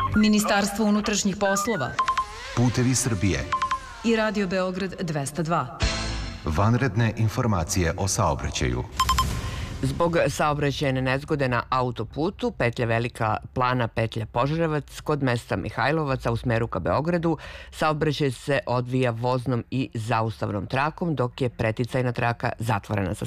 Ministarstvo unutrašnjih poslova, Putevi Srbije i Radio Beograd 202. Vanredne informacije o saobraćaju. Zbog saobraćajne nezgode na autoputu, petlja Velika Plana, petlja Požarevac, kod mesta Mihajlovaca u smeru ka Beogradu, saobraćaj se odvija voznom i zaustavnom trakom, dok je preticajna traka zatvorena sa